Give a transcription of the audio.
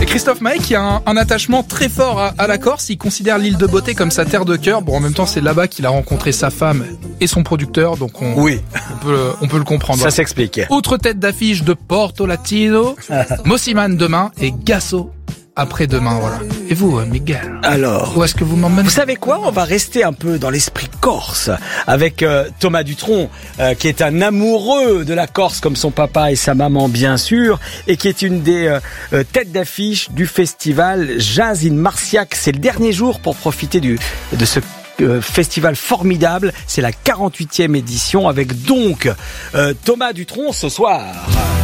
Et Christophe Maé qui a un attachement très fort à la Corse, il considère l'île de Beauté comme sa terre de cœur. Bon, en même temps, c'est là-bas qu'il a rencontré sa femme et son producteur, donc on peut le comprendre. Ça s'explique. Autre tête d'affiche de Porto Latino, Mosiman demain et Gasso après-demain, voilà. Et vous, Miguel? Alors, où est-ce que vous m'emmenez? Vous savez quoi? On va rester un peu dans l'esprit corse avec Thomas Dutronc, qui est un amoureux de la Corse comme son papa et sa maman bien sûr, et qui est une des têtes d'affiche du festival Jazz in Marciac. C'est le dernier jour pour profiter de ce festival formidable. C'est la 48e édition avec donc Thomas Dutronc ce soir.